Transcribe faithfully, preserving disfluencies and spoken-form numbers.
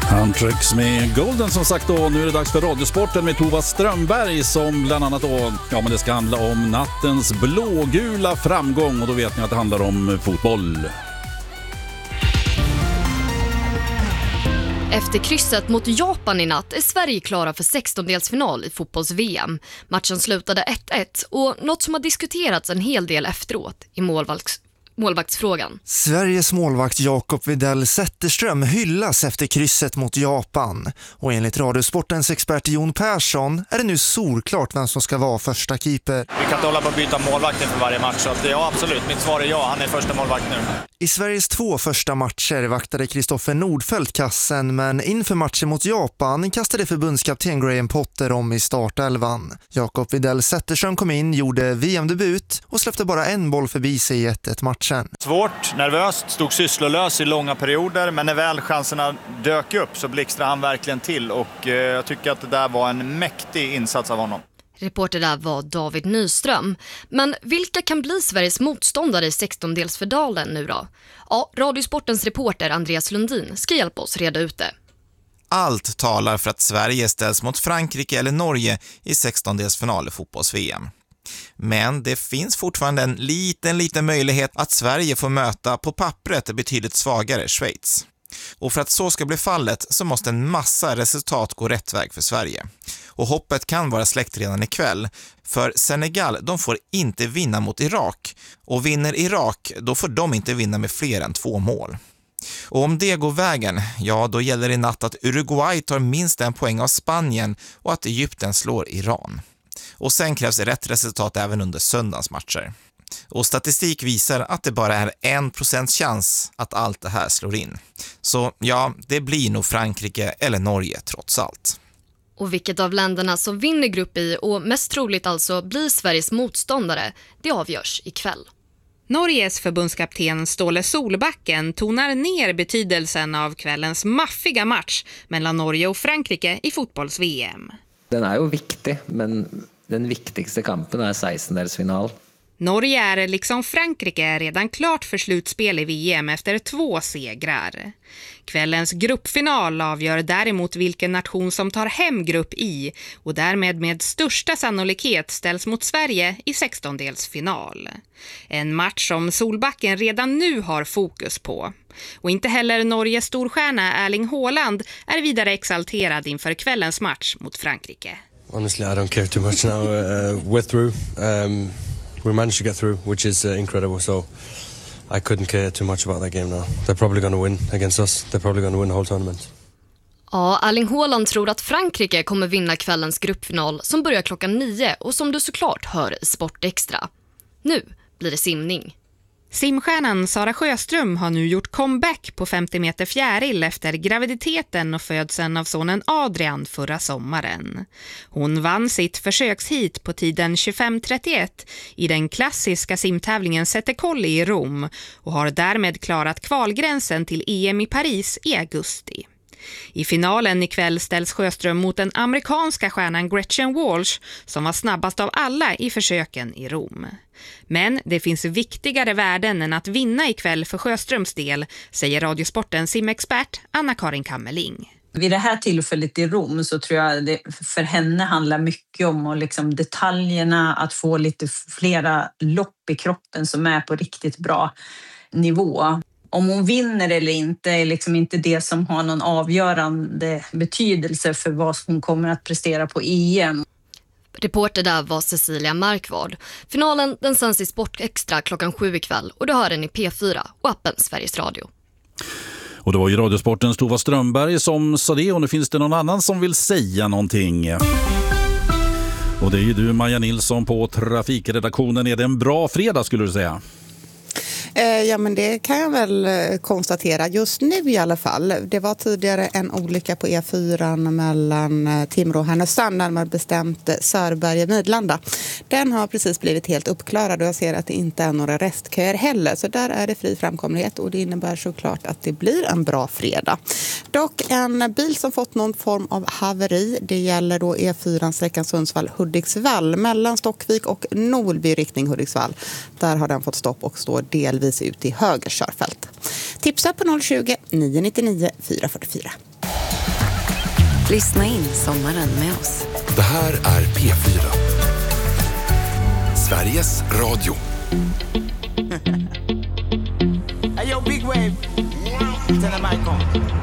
Huntrix med Golden som sagt då. Nu är det dags för Radiosporten med Tova Strömberg som bland annat då, ja men det ska handla om nattens blågula framgång och då vet ni att det handlar om fotboll. Efter krysset mot Japan i natt är Sverige klara för sextondelsfinal i fotbolls-V M. Matchen slutade ett ett och något som har diskuterats en hel del efteråt i målvakts målvaktsfrågan. Sveriges målvakt Jakob Widell Zetterström hyllas efter krysset mot Japan. Och enligt Radiosportens expert Jon Persson är det nu solklart vem som ska vara första keeper. Vi kan inte hålla på att byta målvakt inför varje match, så att ja, absolut. Mitt svar är ja, han är första målvakt nu. I Sveriges två första matcher vaktade Kristoffer Nordfeldt kassen, men inför matchen mot Japan kastade förbundskapten Graham Potter om i startelvan. Jakob Widell Zetterström kom in, gjorde V M-debut och släppte bara en boll förbi sig i ett ett matchen. Svårt, nervöst, stod sysslolös i långa perioder, men när väl chanserna dök upp så blixtrade han verkligen till och eh, jag tycker att det där var en mäktig insats av honom. Reporter där var David Nyström. Men vilka kan bli Sveriges motståndare i sextondelsfinalen nu då? Ja, Radiosportens reporter Andreas Lundin ska hjälpa oss reda ut det. Allt talar för att Sverige ställs mot Frankrike eller Norge i sextondelsfinal i fotbolls-V M. Men det finns fortfarande en liten, liten möjlighet att Sverige får möta på pappret betydligt svagare Schweiz. Och för att så ska bli fallet så måste en massa resultat gå rätt väg för Sverige. Och hoppet kan vara släckt redan ikväll. För Senegal, de får inte vinna mot Irak. Och vinner Irak, då får de inte vinna med fler än två mål. Och om det går vägen, ja då gäller det i natt att Uruguay tar minst en poäng av Spanien och att Egypten slår Iran. Och sen krävs rätt resultat även under söndagens matcher. Och statistik visar att det bara är en procents chans att allt det här slår in. Så ja, det blir nog Frankrike eller Norge trots allt. Och vilket av länderna som vinner grupp i och mest troligt alltså blir Sveriges motståndare, det avgörs ikväll. Norges förbundskapten Ståle Solbacken tonar ner betydelsen av kvällens maffiga match mellan Norge och Frankrike i fotbolls-V M. Den är ju viktig, men den viktigaste kampen är sextondelsfinal. Norge är liksom Frankrike redan klart för slutspel i V M efter två segrar. Kvällens gruppfinal avgör däremot vilken nation som tar hem grupp I och därmed med största sannolikhet ställs mot Sverige i sextondelsfinal. En match som Solbacken redan nu har fokus på. Och inte heller Norges storstjärna Erling Haaland är vidare exalterad inför kvällens match mot Frankrike. Honestly, I don't care too much now. Uh, we're through. Um, we managed to get through, which is uh, incredible. So I couldn't care too much about that game now. They're probably going to win against us. They're probably going to win the whole tournament. Ja, Erling Haaland tror att Frankrike kommer vinna kvällens gruppfinal som börjar klockan nio och som du såklart hör i Sport Extra. Nu blir det simning. Simstjärnan Sara Sjöström har nu gjort comeback på femtio meter fjäril efter graviditeten och födseln av sonen Adrian förra sommaren. Hon vann sitt försökshit på tiden tjugofem trettioett i den klassiska simtävlingen Zetterkolli i Rom och har därmed klarat kvalgränsen till E M i Paris i augusti. I finalen ikväll ställs Sjöström mot den amerikanska stjärnan Gretchen Walsh som var snabbast av alla i försöken i Rom. Men det finns viktigare värden än att vinna ikväll för Sjöströms del, säger Radiosportens simexpert Anna-Karin Kammerling. Vid det här tillfället i Rom så tror jag det för henne handlar mycket om och liksom detaljerna, att få lite flera lopp i kroppen som är på riktigt bra nivå. Om hon vinner eller inte är liksom inte det som har någon avgörande betydelse för vad hon kommer att prestera på E M. Reporter där var Cecilia Markvard. Finalen den sänds i Sport Extra klockan sju ikväll och du hör den i P fyra och appen Sveriges Radio. Och det var ju Radiosportens Tova Strömberg som sa det och nu finns det någon annan som vill säga någonting. Och det är ju du Maja Nilsson på trafikredaktionen. Är det en bra fredag skulle du säga? Ja, men det kan jag väl konstatera just nu i alla fall. Det var tidigare en olycka på E fyra mellan Timrå och Härnösand, närmare bestämt Sörberge-Midlanda. Den har precis blivit helt uppklarad och jag ser att det inte är några restköer heller. Så där är det fri framkomlighet och det innebär såklart att det blir en bra fredag. Dock en bil som fått någon form av haveri. Det gäller då E fyra sträckan Sundsvall-Hudiksvall mellan Stockvik och Norby riktning Hudiksvall. Där har den fått stopp och står delvis ut i höger körfält. Tipsa på noll tjugo, nio nio nio, fyra fyra fyra. Lyssna in sommaren med oss. Det här är P fyra. Sveriges Radio. Hey yo, big wave. Tell them I come.